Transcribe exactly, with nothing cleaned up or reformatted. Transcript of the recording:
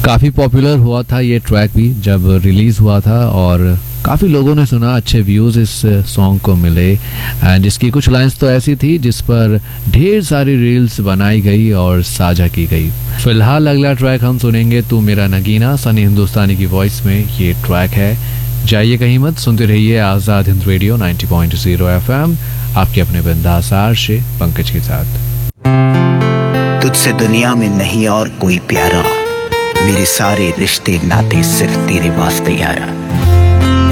काफ़ी पॉपुलर हुआ था ये ट्रैक भी जब रिलीज़ हुआ था और काफ़ी लोगों ने सुना, अच्छे व्यूज़ इस सॉन्ग को मिले। एंड इसकी कुछ लाइंस तो ऐसी थी जिस पर ढेर सारी रील्स बनाई गई और साझा की गई। फिलहाल अगला ट्रैक हम सुनेंगे तू मेरा नगीना, सनी हिंदुस्तानी की वॉइस में ये ट्रैक है। जाइए कहीं मत, सुनते रहिए Azad Hind radio ninety point zero FM, आपके अपने बिंदास आरजे पंकज के साथ। तुझसे दुनिया में नहीं और कोई प्यारा, मेरे सारे रिश्ते नाते सिर्फ तेरे वास्ते यारा।